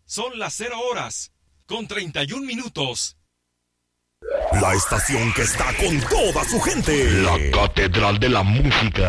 Son las 0:31. La estación que está con toda su gente. La Catedral de la Música.